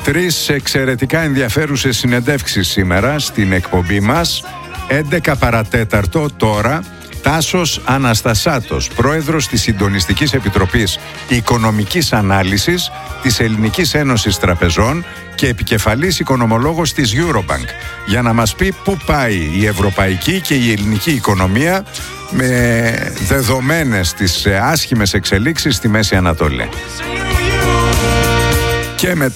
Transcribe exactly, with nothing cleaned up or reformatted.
Τρεις εξαιρετικά ενδιαφέρουσες συνεντεύξεις σήμερα στην εκπομπή μας. έντεκα παρατέταρτο τώρα, Τάσος Αναστασάτος, πρόεδρος της Συντονιστικής Επιτροπής Οικονομικής Ανάλυσης της Ελληνικής Ένωσης Τραπεζών και επικεφαλής οικονομολόγος της Eurobank, για να μας πει πού πάει η ευρωπαϊκή και η ελληνική οικονομία με δεδομένες τις άσχημες εξελίξεις στη Μέση Ανατολή. Και μετά